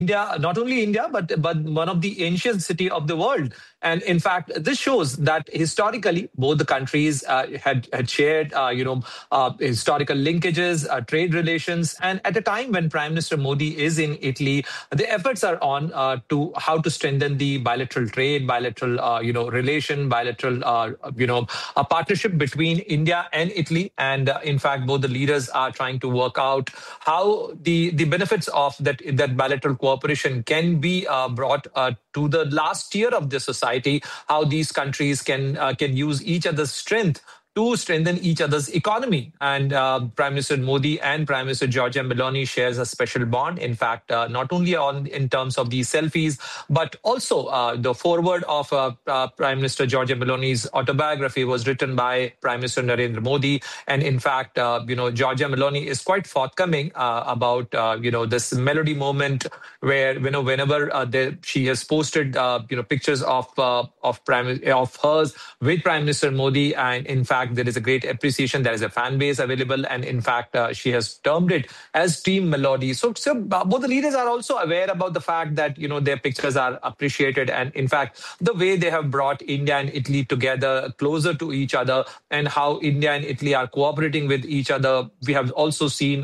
India, not only India, but one of the ancient city of the world. And in fact, this shows that historically both the countries had shared, historical linkages, trade relations. And at a time when Prime Minister Modi is in Italy, the efforts are on to how to strengthen the bilateral trade, bilateral, relation, bilateral, a partnership between India and Italy. And in fact, both the leaders are trying to work out how the benefits of that bilateral cooperation can be brought to the last tier of the society, how these countries can use each other's strength to strengthen each other's economy. And Prime Minister Modi and Prime Minister Giorgia Meloni shares a special bond. In fact, not only in terms of these selfies, but also the foreword of Prime Minister Giorgia Meloni's autobiography was written by Prime Minister Narendra Modi. And in fact, Giorgia Meloni is quite forthcoming about, this melody moment where, whenever she has posted, pictures of hers with Prime Minister Modi. And in fact, there is a great appreciation. There is a fan base available. And in fact, she has termed it as Team Melody. So both the leaders are also aware about the fact that, their pictures are appreciated. And in fact, the way they have brought India and Italy together, closer to each other, and how India and Italy are cooperating with each other. We have also seen,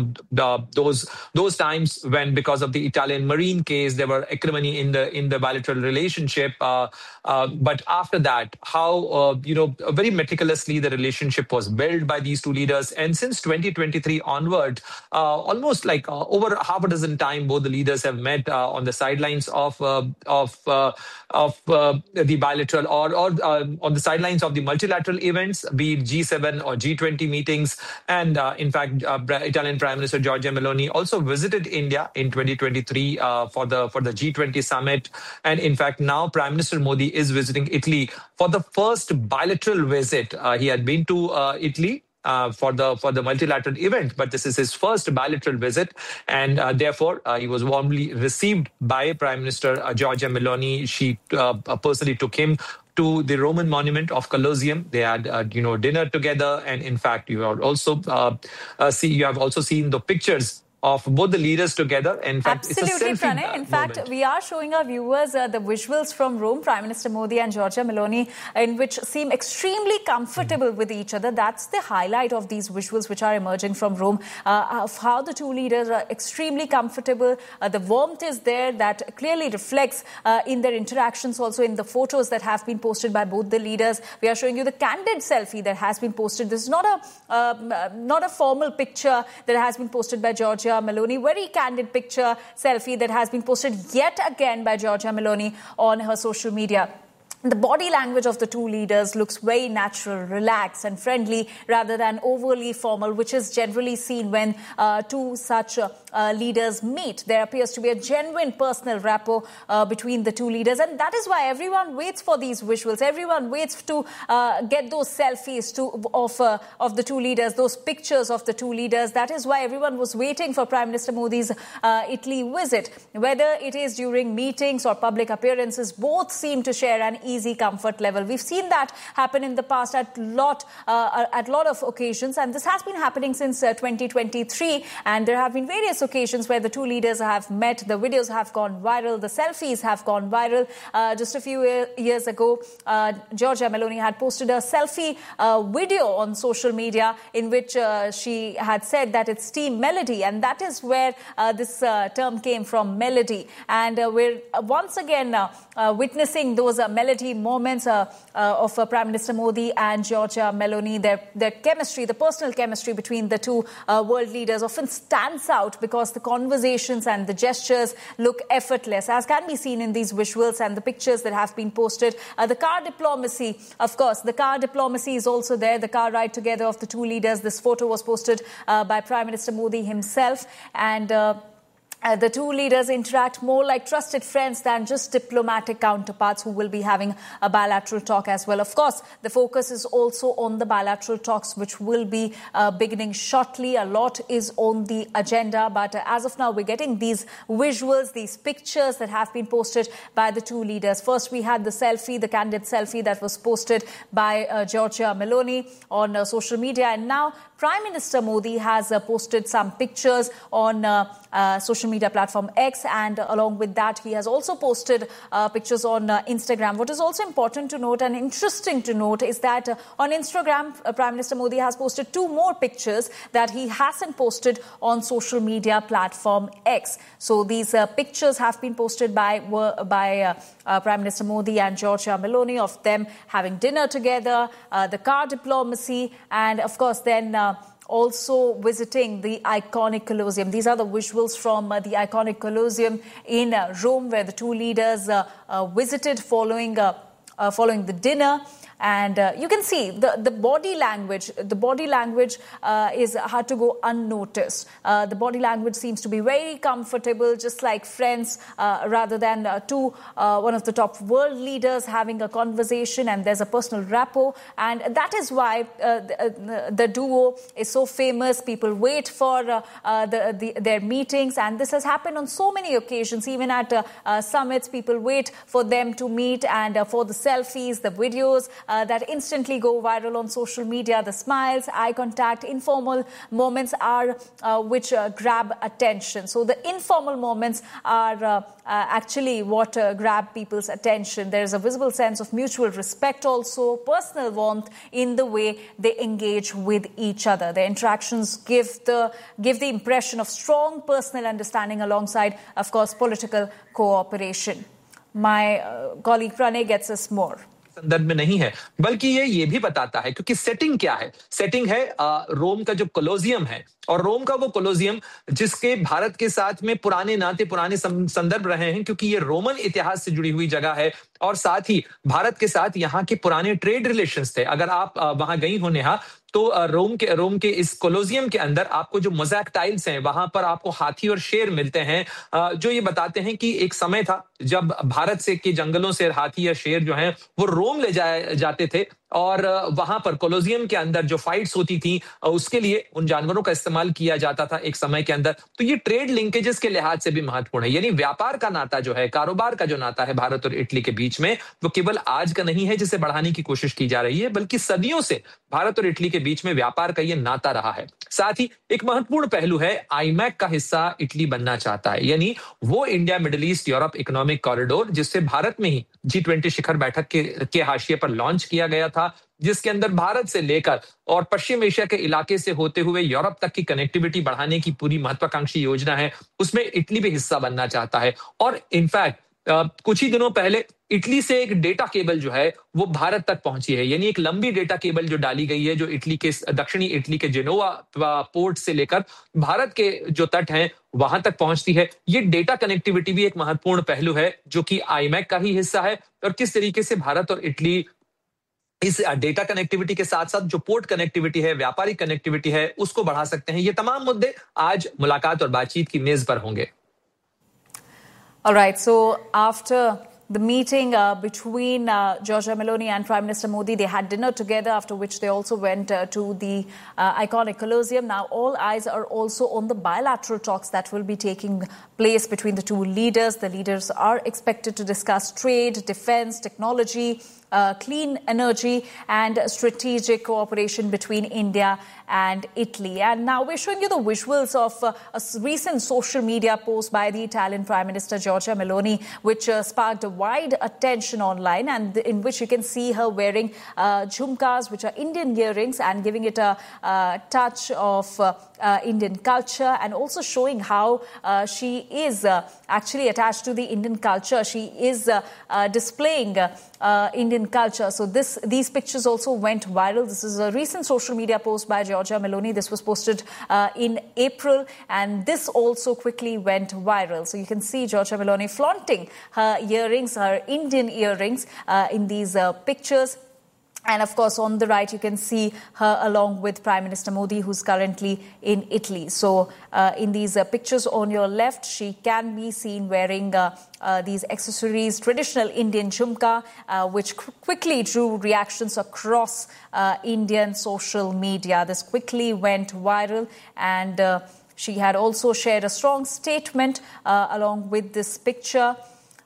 those times when, because of the Italian Marine case, there were acrimony in the bilateral relationship. But after that, how, very meticulously the relationship was built by these two leaders. And since 2023 onward, almost like over half a dozen times, both the leaders have met on the sidelines of the bilateral or on the sidelines of the multilateral events, be it G7 or G20 meetings. And in fact, Italian Prime Minister Giorgia Meloni also visited India in 2023 for the G20 summit. And in fact, now Prime Minister Modi is visiting Italy for the first bilateral visit. He had been to Italy for the multilateral event, but this is his first bilateral visit, and therefore he was warmly received by Prime Minister Giorgia Meloni. She personally took him to the Roman monument of Colosseum. They had dinner together, and in fact, you have also seen the pictures of both the leaders together. In fact, absolutely, it's a selfie Pranay. In fact, we are showing our viewers the visuals from Rome, Prime Minister Modi and Giorgia Meloni, in which seem extremely comfortable with each other. That's the highlight of these visuals which are emerging from Rome, of how the two leaders are extremely comfortable. The warmth is there that clearly reflects in their interactions, also in the photos that have been posted by both the leaders. We are showing you the candid selfie that has been posted. This is not a formal picture that has been posted by Giorgia Meloni. Very candid picture, selfie that has been posted yet again by Giorgia Meloni on her social media. The body language of the two leaders looks very natural, relaxed and friendly rather than overly formal, which is generally seen when two such leaders meet. There appears to be a genuine personal rapport between the two leaders, and that is why everyone waits for these visuals. Everyone waits to get those selfies of the two leaders, those pictures of the two leaders. That is why everyone was waiting for Prime Minister Modi's Italy visit. Whether it is during meetings or public appearances, both seem to share an easy comfort level. We've seen that happen in the past at lot of occasions, and this has been happening since 2023. And there have been various occasions where the two leaders have met. The videos have gone viral. The selfies have gone viral. Just a few years ago, Giorgia Meloni had posted a selfie video on social media in which she had said that it's Team Melody, and that is where this term came from, melody. And we're once again witnessing those melody moments of Prime Minister Modi and Giorgia Meloni. Their chemistry, the personal chemistry between the two world leaders often stands out because the conversations and the gestures look effortless, as can be seen in these visuals and the pictures that have been posted. The car diplomacy, of course, the car diplomacy is also there, the car ride together of the two leaders. This photo was posted by Prime Minister Modi himself, and the two leaders interact more like trusted friends than just diplomatic counterparts who will be having a bilateral talk as well. Of course, the focus is also on the bilateral talks, which will be beginning shortly. A lot is on the agenda, but as of now, we're getting these visuals, these pictures that have been posted by the two leaders. First, we had the selfie, the candid selfie that was posted by Giorgia Meloni on social media, and now Prime Minister Modi has posted some pictures on social social media platform X, and along with that, he has also posted pictures on Instagram. What is also important to note and interesting to note is that on Instagram, Prime Minister Modi has posted 2 more pictures that he hasn't posted on social media platform X. So these pictures have been posted by Prime Minister Modi and Giorgia Meloni, of them having dinner together, the car diplomacy, and of course then also visiting the iconic Colosseum. These are the visuals from the iconic Colosseum in Rome, where the 2 leaders visited following the dinner. And you can see the body language. The body language is hard to go unnoticed. The body language seems to be very comfortable, just like friends, rather than one of the top world leaders having a conversation, and there's a personal rapport. And that is why the duo is so famous. People wait for their meetings, and this has happened on so many occasions. Even at summits, people wait for them to meet, and for the selfies, the videos that instantly go viral on social media, the smiles, eye contact, informal moments are which grab attention. So the informal moments are actually what grab people's attention. There is a visible sense of mutual respect, also personal warmth in the way they engage with each other. Their interactions give the impression of strong personal understanding alongside, of course, political cooperation. My colleague Pranay gets us more. संदर्भ में नहीं है, बल्कि ये भी बताता है, क्योंकि सेटिंग क्या है? सेटिंग है रोम का जो कोलोजियम है, और रोम का वो कोलोजियम जिसके भारत के साथ में पुराने नाते, पुराने संदर्भ रहे हैं, क्योंकि ये रोमन इतिहास से जुड़ी हुई जगह है, और साथ ही भारत के साथ यहाँ के पुराने ट्रेड रिलेशंस थे. अगर आप वहां गई हो नेहा, तो रोम के इस कोलोजियम के अंदर आपको जो मोज़ैक टाइल्स हैं, वहां पर आपको हाथी और शेर मिलते हैं, जो ये बताते हैं कि एक समय था जब भारत से के जंगलों से हाथी या शेर जो हैं वो रोम ले जाए जाते थे, और वहां पर कोलोजियम के अंदर जो फाइट्स होती थी उसके लिए उन जानवरों का इस्तेमाल किया जाता था एक समय के अंदर. तो ये ट्रेड लिंकेजेस के लिहाज से भी महत्वपूर्ण है. यानी व्यापार का नाता जो है, कारोबार का जो नाता है भारत और इटली के बीच में, वो केवल आज का नहीं है जिसे बढ़ाने की कोशिश की जा रही है, बल्कि सदियों से भारत और इटली के बीच में व्यापार का ये नाता रहा है. साथ ही एक महत्वपूर्ण पहलू है, आईमैक का हिस्सा इटली बनना चाहता है, यानी वो India middle east Europe economic corridor जिससे भारत में ही G20 शिखर बैठक के हाशिए पर लॉन्च किया गया था, जिसके अंदर भारत से लेकर और पश्चिम एशिया के इलाके से होते हुए यूरोप तक की कनेक्टिविटी बढ़ाने की पूरी महत्वाकांक्षी योजना है. उसमें इटली भी हिस्सा बनना चाहता है. और इनफैक्ट कुछ ही दिनों पहले इटली से एक डेटा केबल जो है वो भारत तक पहुंची है, यानी एक लंबी डेटा केबल जो डाली गई है, जो इटली के दक्षिणी इटली के जेनोवा पोर्ट से लेकर भारत के जो तट हैं वहां तक पहुंचती है. ये डेटा कनेक्टिविटी भी एक महत्वपूर्ण पहलू है जो कि आईमैक का ही हिस्सा है, और किस तरीके से भारत और इटली इस डेटा कनेक्टिविटी के साथ साथ जो पोर्ट कनेक्टिविटी है, व्यापारिक कनेक्टिविटी है, उसको बढ़ा सकते हैं. ये तमाम मुद्दे आज मुलाकात और बातचीत की मेज पर होंगे. All right, so after the meeting between Giorgia Meloni and Prime Minister Modi, they had dinner together, after which they also went to the iconic Colosseum. Now all eyes are also on the bilateral talks that will be taking place between the 2 leaders. The leaders are expected to discuss trade, defense, technology, clean energy and strategic cooperation between India and Italy. And now we're showing you the visuals of a recent social media post by the Italian Prime Minister Giorgia Meloni, which sparked a wide attention online, and in which you can see her wearing jhumkas, which are Indian earrings, and giving it a touch of Indian culture, and also showing how she is actually attached to the Indian culture. She is displaying Indian culture. So these pictures also went viral. This is a recent social media post by Giorgia Meloni. This was posted in April, and this also quickly went viral. So you can see Giorgia Meloni flaunting her earrings, her Indian earrings in these pictures. And of course, on the right, you can see her along with Prime Minister Modi, who's currently in Italy. So in these pictures on your left, she can be seen wearing these accessories, traditional Indian jhumka, which quickly drew reactions across Indian social media. This quickly went viral, and she had also shared a strong statement along with this picture.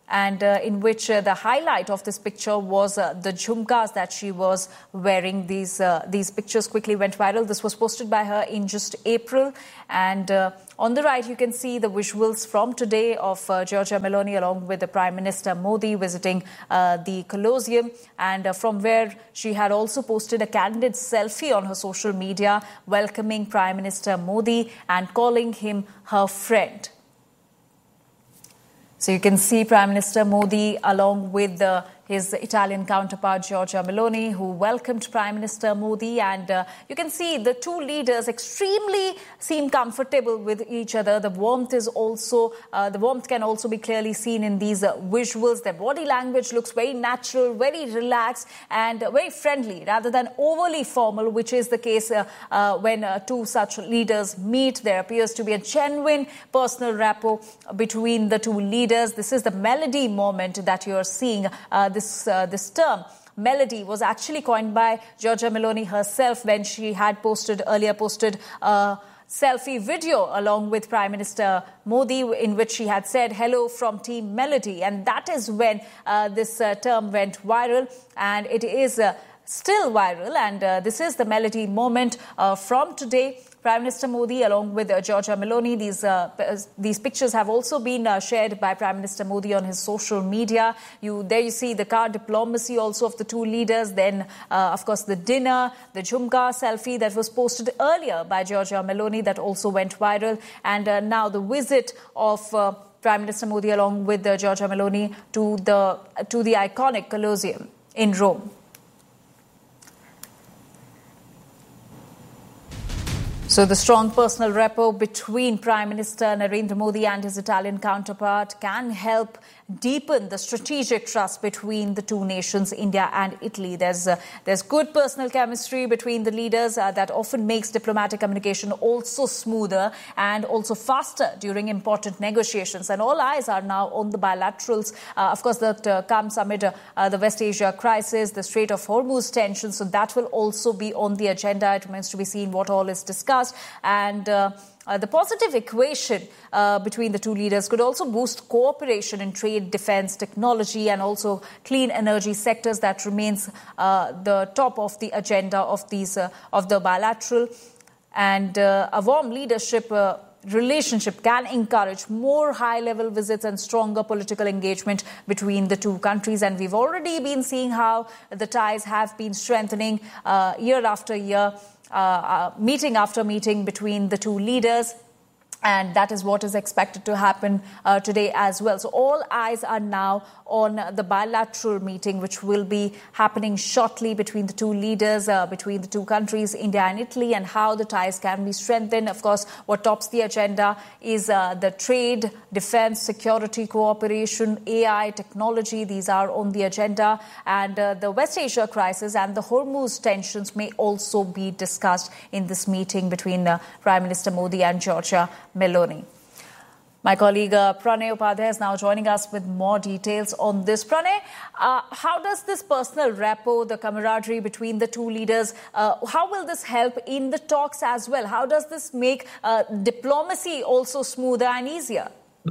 and in which the highlight of this picture was the jhumkas that she was wearing. These pictures quickly went viral. This was posted by her in just April. And on the right, you can see the visuals from today of Giorgia Meloni along with the Prime Minister Modi visiting the Colosseum, and from where she had also posted a candid selfie on her social media welcoming Prime Minister Modi and calling him her friend. So you can see Prime Minister Modi along with his Italian counterpart Giorgia Meloni, who welcomed Prime Minister Modi, and you can see the two leaders extremely seem comfortable with each other. The warmth can also be clearly seen in these visuals. Their body language looks very natural, very relaxed, and very friendly rather than overly formal, which is the case when two such leaders meet. There appears to be a genuine personal rapport between the two leaders. This is the melody moment that you're seeing. This term, melody, was actually coined by Giorgia Meloni herself when she had earlier posted a selfie video along with Prime Minister Modi in which she had said, "Hello from Team Melody." And that is when this term went viral, and it is still viral. And this is the melody moment from today. Prime Minister Modi along with Giorgia Meloni. These pictures have also been shared by Prime Minister Modi on his social media. There you see the car diplomacy also of the two leaders. Then, of course, the dinner, the jhumka selfie that was posted earlier by Giorgia Meloni that also went viral. And now the visit of Prime Minister Modi along with Giorgia Meloni to the iconic Colosseum in Rome. So the strong personal rapport between Prime Minister Narendra Modi and his Italian counterpart can help deepen the strategic trust between the two nations, India and Italy. There's good personal chemistry between the leaders that often makes diplomatic communication also smoother and also faster during important negotiations. And all eyes are now on the bilaterals, of course, that comes amid the West Asia crisis, the Strait of Hormuz tension. So that will also be on the agenda. It remains to be seen what all is discussed. And the positive equation between the two leaders could also boost cooperation in trade, defense, technology, and also clean energy sectors. That remains the top of the agenda of the bilateral. And a warm leadership relationship can encourage more high-level visits and stronger political engagement between the two countries. And we've already been seeing how the ties have been strengthening year after year. Meeting after meeting between the two leaders. And that is what is expected to happen today as well. So all eyes are now on the bilateral meeting, which will be happening shortly between the two leaders, between the two countries, India and Italy, and how the ties can be strengthened. Of course, what tops the agenda is the trade, defense, security cooperation, AI, technology. These are on the agenda. And the West Asia crisis and the Hormuz tensions may also be discussed in this meeting between Prime Minister Modi and Giorgia Meloni. My colleague Pranay Upadhyay is now joining us with more details on this. Pranay, how does this personal rapport, the camaraderie between the two leaders, how will this help in the talks as well? How does this make diplomacy also smoother and easier?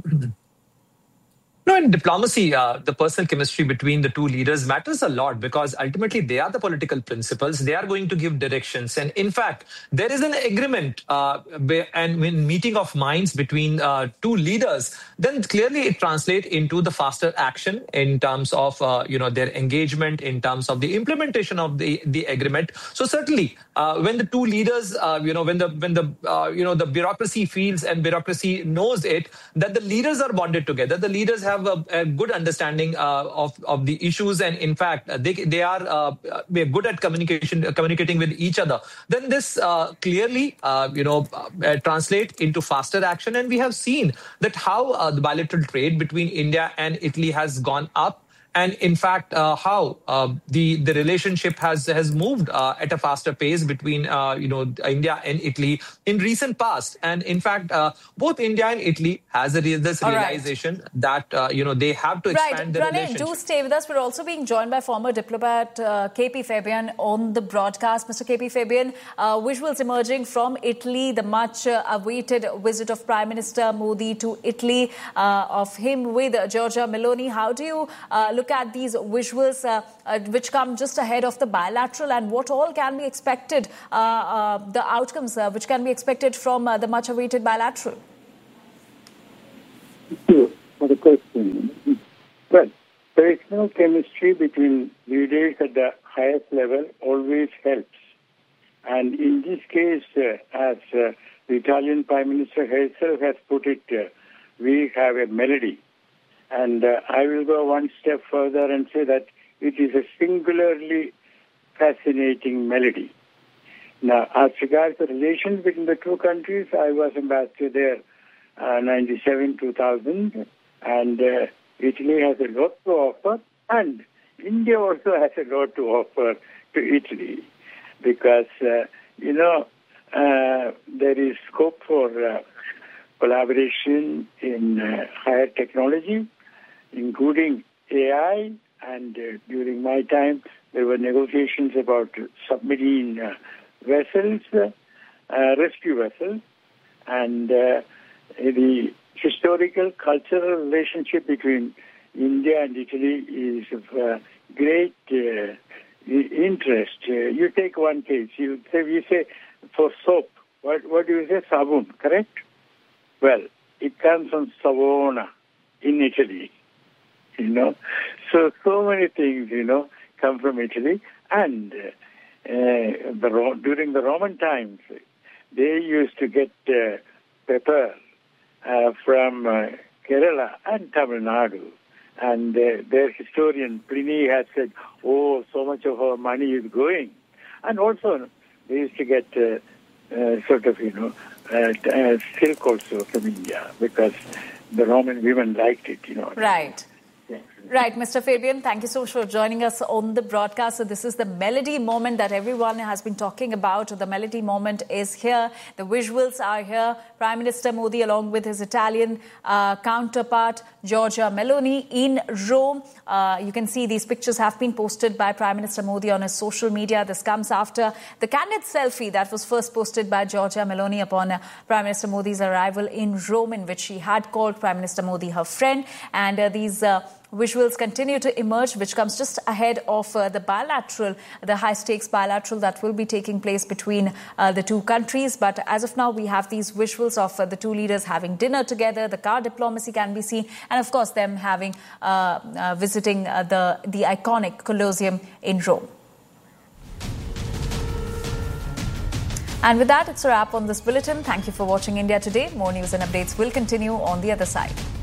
No, in diplomacy, the personal chemistry between the two leaders matters a lot because ultimately they are the political principals. They are going to give directions. And in fact, there is an agreement and when meeting of minds between two leaders, then clearly it translates into the faster action in terms of their engagement, in terms of the implementation of the agreement. So certainly, when the two leaders, when the bureaucracy feels and bureaucracy knows it, that the leaders are bonded together, the leaders have a good understanding of the issues, and in fact they are good at communicating with each other, then this clearly translate into faster action. And we have seen that how the bilateral trade between India and Italy has gone up. and in fact, how the relationship has moved at a faster pace between India and Italy in recent past. And in fact, both India and Italy has this realization that they have to expand their relationship. Do stay with us. We're also being joined by former diplomat KP Fabian on the broadcast. Mr. KP Fabian, visuals emerging from Italy, the much awaited visit of Prime Minister Modi to Italy, of him with Giorgia Meloni. How do you look at these visuals which come just ahead of the bilateral, and what all can be expected, the outcomes which can be expected from the much awaited bilateral? Thank you for the question. Well, personal chemistry between leaders at the highest level always helps. And in this case, as the Italian Prime Minister herself has put it, we have a melody. And I will go one step further and say that it is a singularly fascinating melody. Now, as regards the relations between the two countries, I was ambassador there 97, 2000, and Italy has a lot to offer, and India also has a lot to offer to Italy, because, there is scope for collaboration in higher technology, including AI, and during my time, there were negotiations about submarine vessels, rescue vessels, and the historical, cultural relationship between India and Italy is of great interest. You take one case. You say for soap. What do you say? Sabun, correct? Well, it comes from Savona in Italy. So many things, come from Italy. And during the Roman times, they used to get pepper from Kerala and Tamil Nadu. And their historian, Pliny, has said, so much of our money is going. And also, they used to get silk also from India, because the Roman women liked it, Right. Right, Mr. Fabian, thank you so much for joining us on the broadcast. So this is the melody moment that everyone has been talking about. The melody moment is here. The visuals are here. Prime Minister Modi, along with his Italian counterpart, Giorgia Meloni, in Rome. You can see these pictures have been posted by Prime Minister Modi on his social media. This comes after the candid selfie that was first posted by Giorgia Meloni upon Prime Minister Modi's arrival in Rome, in which she had called Prime Minister Modi her friend. And these visuals continue to emerge, which comes just ahead of the bilateral, the high-stakes bilateral that will be taking place between the two countries. But as of now, we have these visuals of the two leaders having dinner together. The car diplomacy can be seen, and of course, them having visiting the iconic Colosseum in Rome. And with that, it's a wrap on this bulletin. Thank you for watching India Today. More news and updates will continue on the other side.